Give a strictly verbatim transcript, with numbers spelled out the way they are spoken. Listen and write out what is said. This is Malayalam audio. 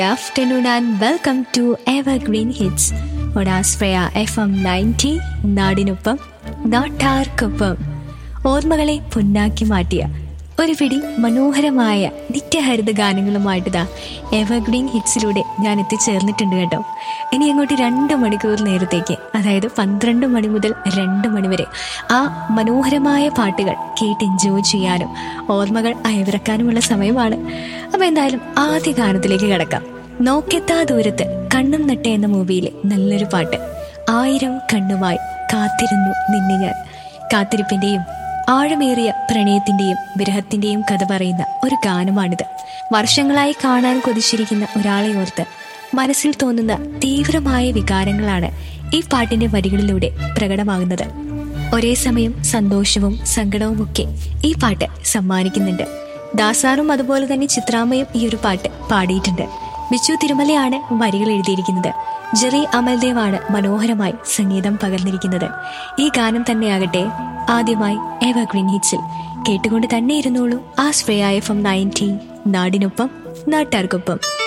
afternoon and welcome to Evergreen Hits on Asprea F M ninety നാടിനൊപ്പം നാട്ടാർക്കൊപ്പം. ഓർമ്മകളെ പൊന്നാക്കി മാറ്റിയ ഒരു പിടി മനോഹരമായ നിത്യഹരിത ഗാനങ്ങളുമായിട്ടിതാ എവർഗ്രീൻ ഹിറ്റ്സിലൂടെ ഞാൻ എത്തിച്ചേർന്നിട്ടുണ്ട് കേട്ടോ. ഇനി അങ്ങോട്ട് രണ്ട് മണിക്കൂർ നേരത്തേക്ക്, അതായത് പന്ത്രണ്ട് മണി മുതൽ രണ്ട് മണി വരെ ആ മനോഹരമായ പാട്ടുകൾ കേട്ട് എൻജോയ് ചെയ്യാനും ഓർമ്മകൾ അയവിറക്കാനുമുള്ള സമയമാണ്. അപ്പൊ എന്തായാലും ആദ്യ ഗാനത്തിലേക്ക് കിടക്കാം. നോക്കെത്താ ദൂരത്ത് കണ്ണും നട്ട എന്ന മൂവിയിലെ നല്ലൊരു പാട്ട്. ആയിരം കണ്ണുമായി കാത്തിരുന്നു നിന്നെ ഞാൻ. കാത്തിരിപ്പിന്റെയും ആഴമേറിയ പ്രണയത്തിന്റെയും വിരഹത്തിന്റെയും കഥ പറയുന്ന ഒരു ഗാനമാണിത്. വർഷങ്ങളായി കാണാൻ കൊതിച്ചിരിക്കുന്ന ഒരാളെ ഓർത്ത് മനസ്സിൽ തോന്നുന്ന തീവ്രമായ വികാരങ്ങളാണ് ഈ പാട്ടിന്റെ വരികളിലൂടെ പ്രകടമാകുന്നത്. ഒരേ സമയം സന്തോഷവും സങ്കടവുമൊക്കെ ഈ പാട്ട് സമ്മാനിക്കുന്നുണ്ട്. ദാസാറും അതുപോലെ തന്നെ ചിത്രാമ്മയും ഈ ഒരു പാട്ട് പാടിയിട്ടുണ്ട്. ബിച്ചു തിരുമലയാണ് വരികൾ എഴുതിയിരിക്കുന്നത്. ജെറി അമൽദേവാണ് മനോഹരമായി സംഗീതം പകർന്നിരിക്കുന്നത്. ഈ ഗാനം തന്നെയാകട്ടെ ആദ്യമായി എവർഗ്രീൻ ഹിറ്റ്സിൽ. കേട്ടുകൊണ്ട് തന്നെ ഇരുന്നോളൂ. ആസ്ട്രേലിയ എഫ് എം നയൻറ്റി നാടിനൊപ്പം നാട്ടാർക്കൊപ്പം.